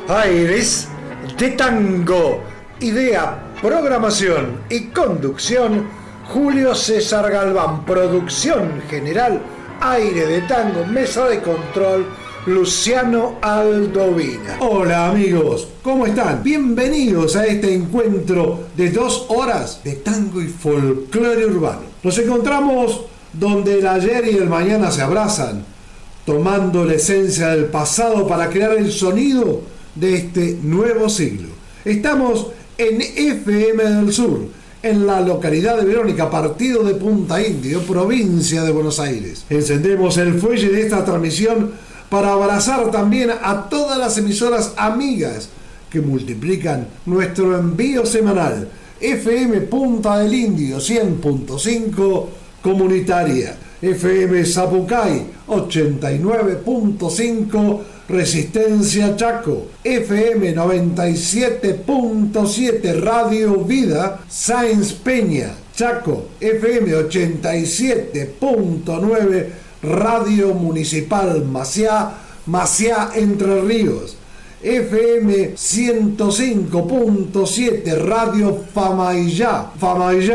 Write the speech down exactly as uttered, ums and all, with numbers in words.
Aires de Tango. Idea, programación y conducción, Julio César Galván. Producción general, Aire de Tango. Mesa de control, Luciano Aldovina. Hola amigos, ¿cómo están? Bienvenidos a este encuentro de dos horas de tango y folclore urbano. Nos encontramos donde el ayer y el mañana se abrazan, tomando la esencia del pasado para crear el sonido de este nuevo siglo. Estamos en F M del Sur, en la localidad de Verónica, partido de Punta Indio, provincia de Buenos Aires. Encendemos el fuelle de esta transmisión para abrazar también a todas las emisoras amigas que multiplican nuestro envío semanal. F M Punta del Indio cien punto cinco comunitaria, F M Zapucay ochenta y nueve punto cinco Resistencia Chaco, F M noventa y siete punto siete Radio Vida Sáenz Peña Chaco, F M ochenta y siete punto nueve Radio Municipal Maciá, Maciá Entre Ríos, F M ciento cinco punto siete Radio Famaillá, Famaillá